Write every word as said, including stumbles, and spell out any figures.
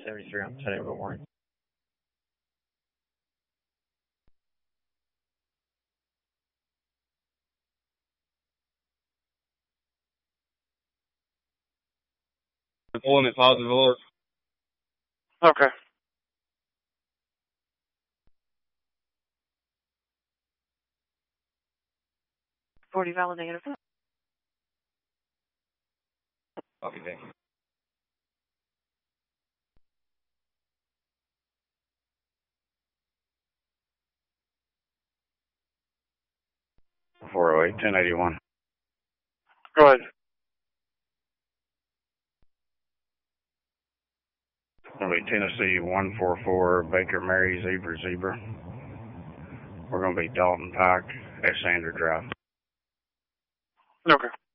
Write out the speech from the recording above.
seventy-three on ten over warning. Deployment positive alert. Okay. forty valid negative. Copy, thank you. four oh eight, ten eighty-one. Go ahead. Gonna be Tennessee one four four, Baker Mary, Zebra, Zebra. We're gonna be Dalton Pike, Alexander Drive. Okay.